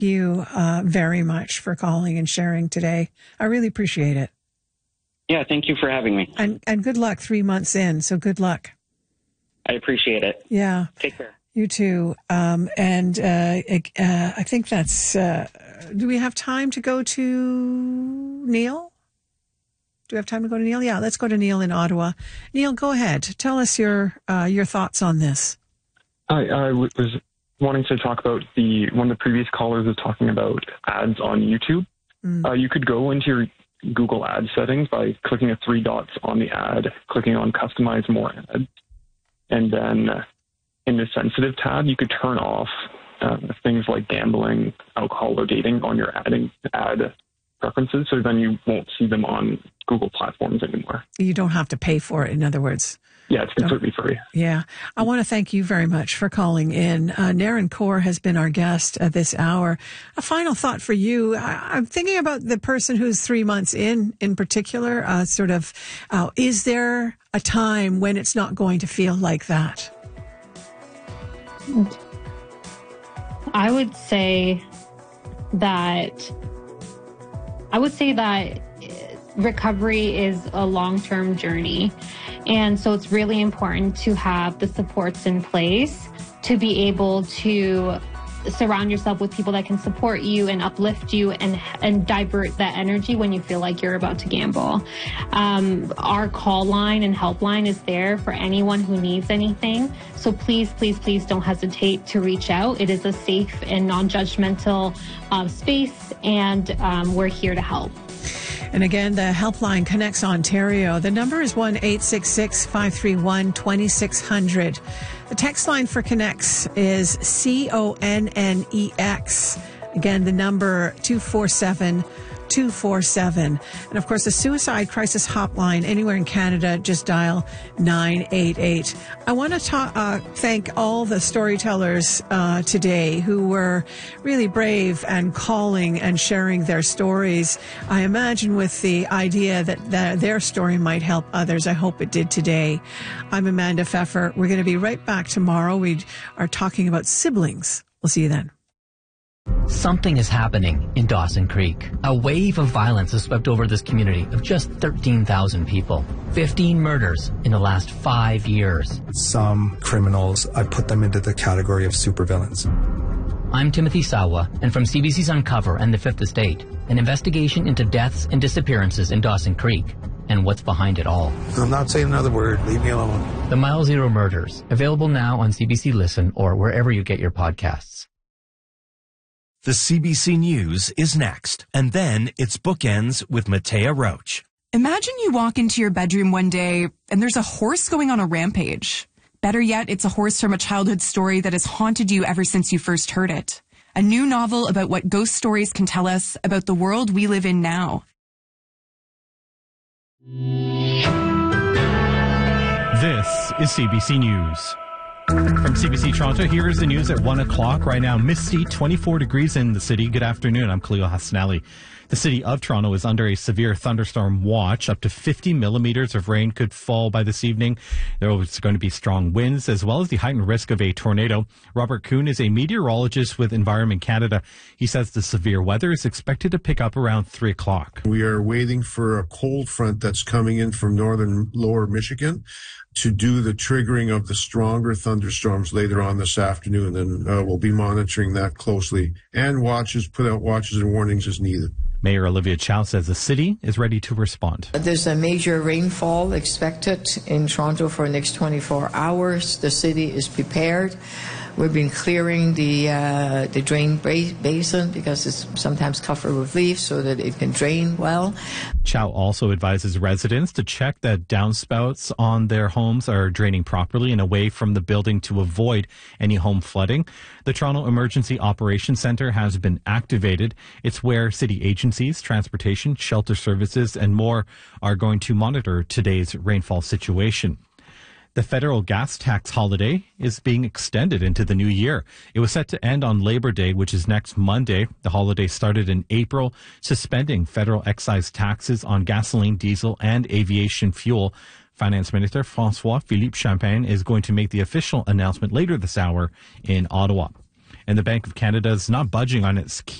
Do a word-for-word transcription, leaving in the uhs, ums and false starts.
you uh, very much for calling and sharing today. I really appreciate it. Yeah, thank you for having me. And and good luck three months in. So good luck. I appreciate it. Yeah. Take care. You too. Um, and uh, uh, I think that's, uh, do we have time to go to Neil? Do we have time to go to Neil? Yeah, let's go to Neil in Ottawa. Neil, go ahead. Tell us your uh, your thoughts on this. I, I w- was wanting to talk about the, one of the previous callers was talking about ads on YouTube. Mm. Uh, you could go into your Google ad settings by clicking the three dots on the ad, clicking on customize more ads. And then uh, in the sensitive tab, you could turn off uh, things like gambling, alcohol, or dating on your adding ad preferences. So then you won't see them on Google platforms anymore. You don't have to pay for it, in other words. Yeah, it's completely free. Yeah. I want to thank you very much for calling in. Uh, Naren Kaur has been our guest at this hour. A final thought for you. I, I'm thinking about the person who's three months in, in particular, uh, sort of, uh, is there a time when it's not going to feel like that? I would say that, I would say that recovery is a long-term journey. And so it's really important to have the supports in place to be able to surround yourself with people that can support you and uplift you and and divert that energy when you feel like you're about to gamble. Um, our call line and helpline is there for anyone who needs anything. So please, please, please don't hesitate to reach out. It is a safe and non-judgmental uh, space, and um, we're here to help. And again, the helpline Connects Ontario. The number is one eight six six, five three one, two six zero zero. The text line for Connects is C O N N E X. Again, the number two four seven, two four seven. And of course, the suicide crisis hotline anywhere in Canada, just dial nine eight eight. I want to ta- uh, thank all the storytellers uh, today who were really brave and calling and sharing their stories. I imagine with the idea that, that their story might help others. I hope it did today. I'm Amanda Pfeffer. We're going to be right back tomorrow. We are talking about siblings. We'll see you then. Something is happening in Dawson Creek. A wave of violence has swept over this community of just thirteen thousand people. fifteen murders in the last five years. Some criminals, I put them into the category of supervillains. I'm Timothy Sawa, and from C B C's Uncover and The Fifth Estate, an investigation into deaths and disappearances in Dawson Creek and what's behind it all. I'm not saying another word. Leave me alone. The Mile Zero Murders, available now on C B C Listen or wherever you get your podcasts. The C B C News is next, and then it's Bookends with Matea Roach. Imagine you walk into your bedroom one day and there's a horse going on a rampage. Better yet, it's a horse from a childhood story that has haunted you ever since you first heard it. A new novel about what ghost stories can tell us about the world we live in now. This is C B C News. From C B C Toronto, here is the news at one o'clock. Right now, misty, twenty-four degrees in the city. Good afternoon. I'm Khalil Hassanali. The city of Toronto is under a severe thunderstorm watch. Up to fifty millimeters of rain could fall by this evening. There is going to be strong winds as well as the heightened risk of a tornado. Robert Kuhn is a meteorologist with Environment Canada. He says the severe weather is expected to pick up around three o'clock. We are waiting for a cold front that's coming in from northern lower Michigan to do the triggering of the stronger thunderstorms later on this afternoon. And uh, we'll be monitoring that closely and watches, put out watches and warnings as needed. Mayor Olivia Chow says the city is ready to respond. There's a major rainfall expected in Toronto for the next twenty-four hours. The city is prepared. We've been clearing the uh, the drain basin because it's sometimes covered with leaves so that it can drain well. Chow also advises residents to check that downspouts on their homes are draining properly and away from the building to avoid any home flooding. The Toronto Emergency Operations Centre has been activated. It's where city agencies, transportation, shelter services, and more are going to monitor today's rainfall situation. The federal gas tax holiday is being extended into the new year. It was set to end on Labor Day, which is next Monday. The holiday started in April, suspending federal excise taxes on gasoline, diesel, and aviation fuel. Finance Minister François Philippe Champagne is going to make the official announcement later this hour in Ottawa. And the Bank of Canada is not budging on its key